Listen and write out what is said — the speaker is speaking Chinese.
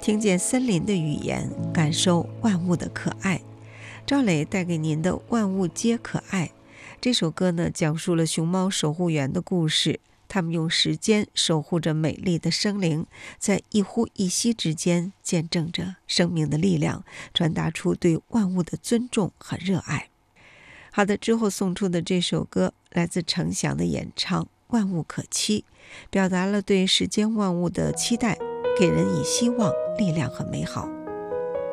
听见森林的语言，感受万物的可爱。赵磊带给您的《万物皆可爱》这首歌呢，讲述了熊猫守护员的故事。他们用时间守护着美丽的生灵，在一呼一吸之间见证着生命的力量，传达出对万物的尊重和热爱。好的，之后送出的这首歌来自程翔的演唱《万物可期》，表达了对世间万物的期待，给人以希望、力量和美好。